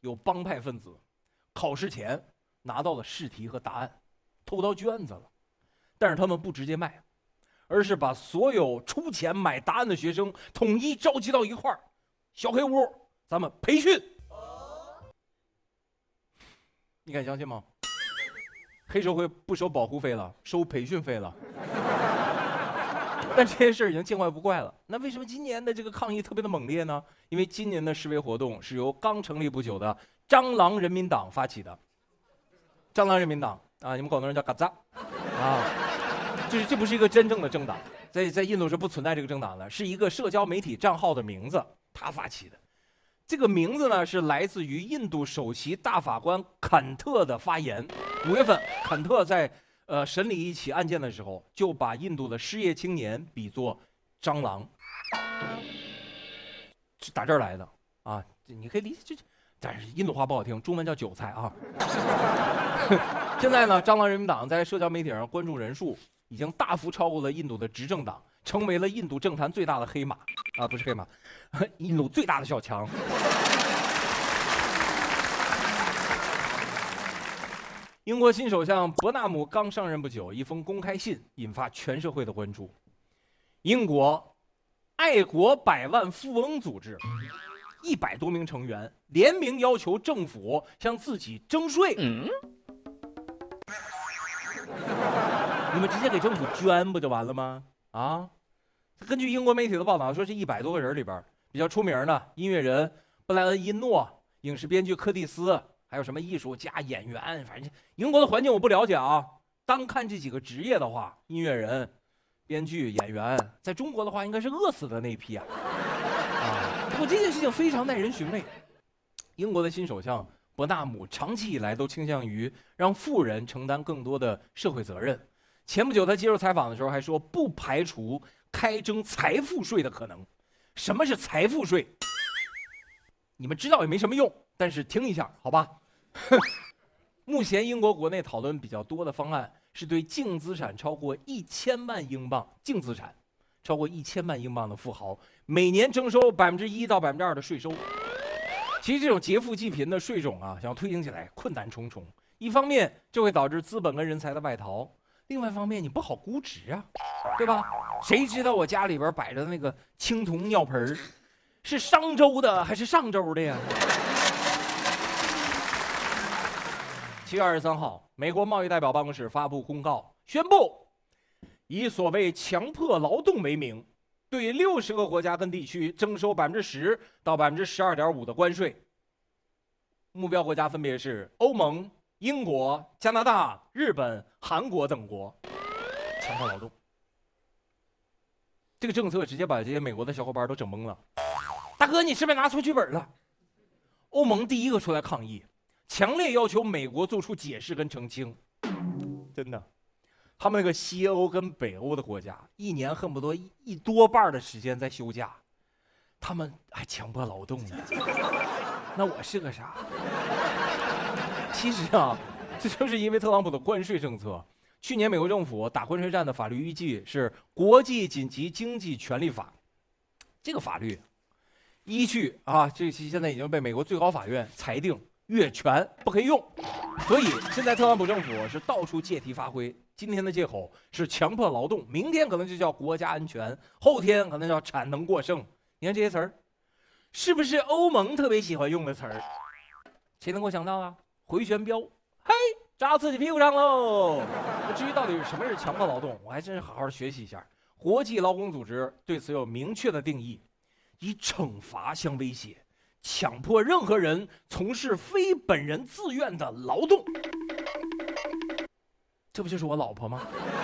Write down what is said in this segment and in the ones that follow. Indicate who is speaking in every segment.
Speaker 1: 有帮派分子考试前拿到了试题和答案，偷到卷子了，但是他们不直接卖，而是把所有出钱买答案的学生统一召集到一块儿，小黑屋，咱们培训。你敢相信吗？黑社会不收保护费了，收培训费了。但这件事已经见怪不怪了。那为什么今年的这个抗议特别的猛烈呢？因为今年的示威活动是由刚成立不久的蟑螂人民党发起的。蟑螂人民党啊，你们广东人叫嘎扎啊，就是这不是一个真正的政党，在印度是不存在这个政党的，是一个社交媒体账号的名字，他发起的。这个名字呢是来自于印度首席大法官坎特的发言。5月份，坎特在审理一起案件的时候，就把印度的失业青年比作蟑螂，是打这儿来的啊。你可以理解，但是印度话不好听，中文叫韭菜啊。现在呢，蟑螂人民党在社交媒体上关注人数已经大幅超过了印度的执政党，成为了印度政坛最大的黑马啊，不是黑马，印度最大的小强。英国新首相伯纳姆刚上任不久，一封公开信引发全社会的关注。英国爱国百万富翁组织100多名成员联名要求政府向自己征税。你们直接给政府捐不就完了吗？啊！根据英国媒体的报道说，这100多个人里边比较出名的音乐人布莱恩·因诺、影视编剧柯蒂斯，还有什么艺术家、演员，反正英国的环境我不了解啊。单看这几个职业的话，音乐人、编剧、演员，在中国的话应该是饿死的那一批啊。不过这件事情非常耐人寻味。英国的新首相伯纳姆长期以来都倾向于让富人承担更多的社会责任。前不久他接受采访的时候还说，不排除开征财富税的可能。什么是财富税？你们知道也没什么用，但是听一下好吧。目前英国国内讨论比较多的方案是对净资产超过1000万英镑，净资产超过1000万英镑的富豪每年征收1%到2%的税收。其实这种劫富济贫的税种啊，想要推行起来困难重重。一方面就会导致资本跟人才的外逃，另外一方面你不好估值啊，对吧？谁知道我家里边摆着那个青铜尿盆是商周的还是上周的呀？7月23号，美国贸易代表办公室发布公告，宣布以所谓强迫劳动为名，对60个国家跟地区征收10%到12.5%的关税。目标国家分别是欧盟、英国、加拿大、日本、韩国等国。强迫劳动，这个政策直接把这些美国的小伙伴都整懵了。大哥，你是不是拿错剧本了？欧盟第一个出来抗议，强烈要求美国做出解释跟澄清。真的，他们那个西欧跟北欧的国家，一年恨不得一多半的时间在休假，他们还强迫劳动呢。那我是个啥？其实啊，这就是因为特朗普的关税政策。去年美国政府打关税战的法律依据是《国际紧急经济权利法》，这个法律依据啊，这期现在已经被美国最高法院裁定越权不可以用，所以现在特朗普政府是到处借题发挥。今天的借口是强迫劳动，明天可能就叫国家安全，后天可能叫产能过剩。你看这些词儿，是不是欧盟特别喜欢用的词儿？谁能够想到啊？回旋镖，嘿，扎自己屁股上喽！至于到底是什么是强迫劳动，我还真是好好学习一下。国际劳工组织对此有明确的定义，以惩罚相威胁，强迫任何人从事非本人自愿的劳动。这不就是我老婆吗？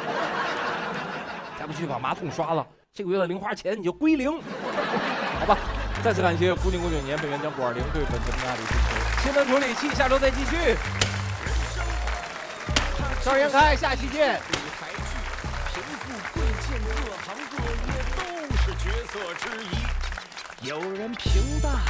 Speaker 1: 再不去把马桶刷了，这个月的零花钱你就归零。好吧，再次感谢古井59年本源奖520对本节目的大力支持。新闻处理器下周再继续。少言开，下期见。舞台剧，贫富贵贱，各行各业都是角色之一。有人平淡，